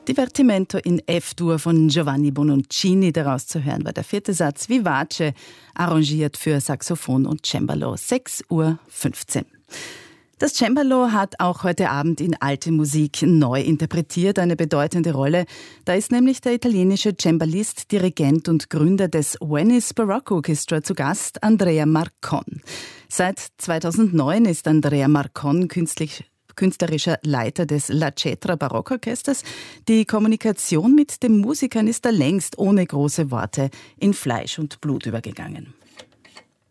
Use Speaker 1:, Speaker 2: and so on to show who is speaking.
Speaker 1: Divertimento in F-Dur von Giovanni Bononcini, daraus zu hören war der 4. Satz Vivace, arrangiert für Saxophon und Cembalo, 6:15 Uhr. Das Cembalo hat auch heute Abend in alte Musik neu interpretiert eine bedeutende Rolle. Da ist nämlich der italienische Cembalist, Dirigent und Gründer des Venice Baroque Orchestra zu Gast, Andrea Marcon. Seit 2009 ist Andrea Marcon künstlerischer Leiter des La Cetra Barockorchesters. Die Kommunikation mit den Musikern ist da längst ohne große Worte in Fleisch und Blut übergegangen.